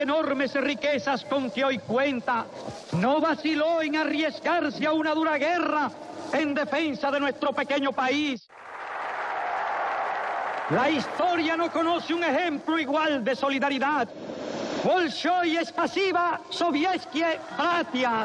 enormes riquezas con que hoy cuenta, no vaciló en arriesgarse a una dura guerra en defensa de nuestro pequeño país. La historia no conoce un ejemplo igual de solidaridad. Bolshoi spasiba, sovietskie bratia.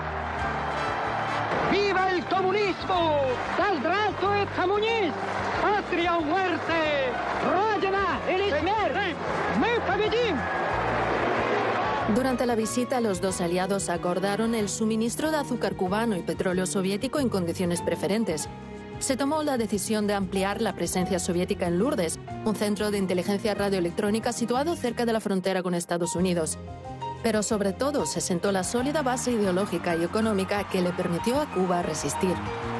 ¡Viva el comunismo! ¡Здравствует коммунизм! ¡Patria o muerte! ¡Родина или смерть! ¡Мы победим! Durante la visita, los dos aliados acordaron el suministro de azúcar cubano y petróleo soviético en condiciones preferentes. Se tomó la decisión de ampliar la presencia soviética en Lourdes, un centro de inteligencia radioelectrónica situado cerca de la frontera con Estados Unidos. Pero sobre todo se sentó la sólida base ideológica y económica que le permitió a Cuba resistir.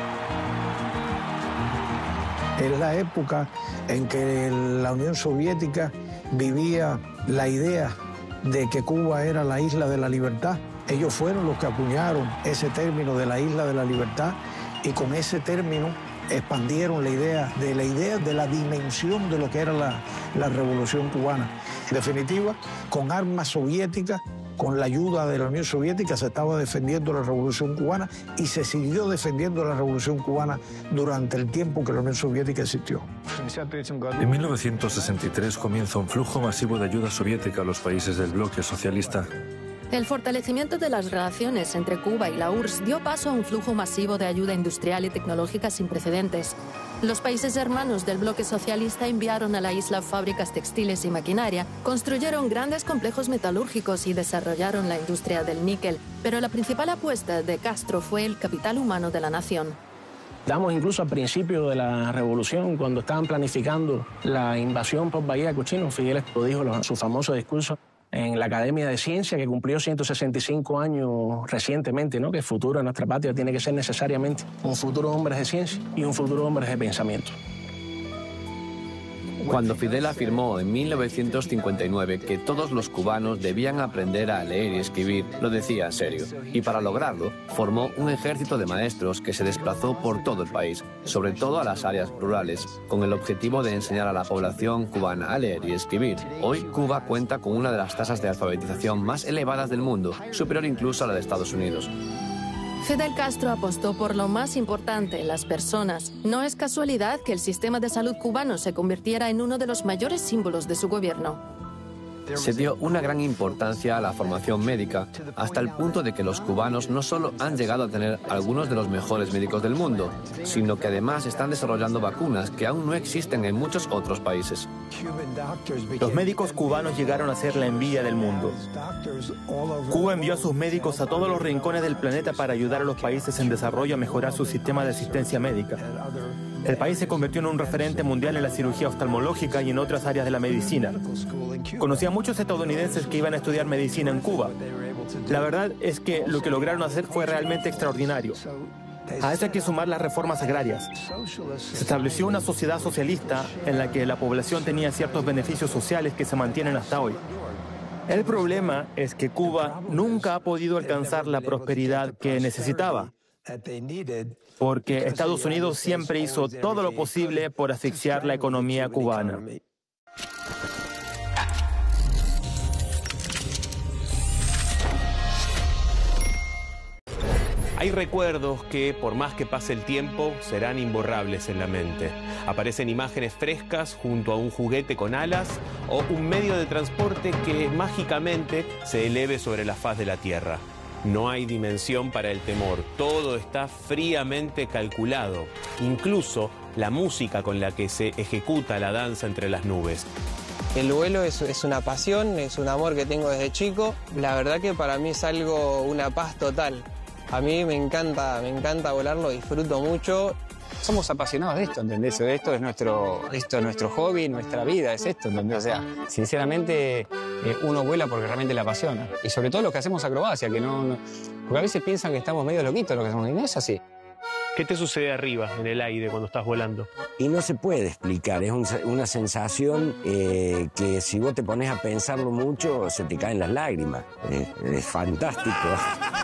Es la época en que la Unión Soviética vivía la idea de que Cuba era la isla de la libertad. Ellos fueron los que acuñaron ese término de la isla de la libertad y con ese término expandieron la idea de la dimensión de lo que era la revolución cubana. En definitiva, con armas soviéticas, con la ayuda de la Unión Soviética, se estaba defendiendo la revolución cubana y se siguió defendiendo la revolución cubana durante el tiempo que la Unión Soviética existió. En 1963 comienza un flujo masivo de ayuda soviética a los países del bloque socialista. El fortalecimiento de las relaciones entre Cuba y la URSS dio paso a un flujo masivo de ayuda industrial y tecnológica sin precedentes. Los países hermanos del bloque socialista enviaron a la isla fábricas textiles y maquinaria, construyeron grandes complejos metalúrgicos y desarrollaron la industria del níquel. Pero la principal apuesta de Castro fue el capital humano de la nación. Estamos incluso al principio de la revolución, cuando estaban planificando la invasión por Bahía de Cochinos. Fidel lo dijo en su famoso discurso en la Academia de Ciencia, que cumplió 165 años recientemente, ¿no? Que el futuro de nuestra patria tiene que ser necesariamente un futuro de hombres de ciencia y un futuro de hombres de pensamiento. Cuando Fidel afirmó en 1959 que todos los cubanos debían aprender a leer y escribir, lo decía en serio. Y para lograrlo, formó un ejército de maestros que se desplazó por todo el país, sobre todo a las áreas rurales, con el objetivo de enseñar a la población cubana a leer y escribir. Hoy, Cuba cuenta con una de las tasas de alfabetización más elevadas del mundo, superior incluso a la de Estados Unidos. Fidel Castro apostó por lo más importante, las personas. No es casualidad que el sistema de salud cubano se convirtiera en uno de los mayores símbolos de su gobierno. Se dio una gran importancia a la formación médica, hasta el punto de que los cubanos no solo han llegado a tener algunos de los mejores médicos del mundo, sino que además están desarrollando vacunas que aún no existen en muchos otros países. Los médicos cubanos llegaron a ser la envidia del mundo. Cuba envió a sus médicos a todos los rincones del planeta para ayudar a los países en desarrollo a mejorar su sistema de asistencia médica. El país se convirtió en un referente mundial en la cirugía oftalmológica y en otras áreas de la medicina. Conocí a muchos estadounidenses que iban a estudiar medicina en Cuba. La verdad es que lo que lograron hacer fue realmente extraordinario. A eso hay que sumar las reformas agrarias. Se estableció una sociedad socialista en la que la población tenía ciertos beneficios sociales que se mantienen hasta hoy. El problema es que Cuba nunca ha podido alcanzar la prosperidad que necesitaba, porque Estados Unidos siempre hizo todo lo posible por asfixiar la economía cubana. Hay recuerdos que, por más que pase el tiempo, serán imborrables en la mente. Aparecen imágenes frescas junto a un juguete con alas o un medio de transporte que mágicamente se eleve sobre la faz de la Tierra. No hay dimensión para el temor, todo está fríamente calculado, incluso la música con la que se ejecuta la danza entre las nubes. El vuelo es una pasión, es un amor que tengo desde chico. La verdad que para mí es una paz total. A mí me encanta volar, lo disfruto mucho. Somos apasionados de esto, ¿entendés? Esto es nuestro hobby, nuestra vida, es esto, ¿entendés? O sea, sinceramente, uno vuela porque realmente le apasiona. Y sobre todo los que hacemos acrobacia, que no... Porque a veces piensan que estamos medio loquitos lo que hacemos, y no es así. ¿Qué te sucede arriba, en el aire, cuando estás volando? Y no se puede explicar, es una sensación que si vos te pones a pensarlo mucho, se te caen las lágrimas. Es fantástico.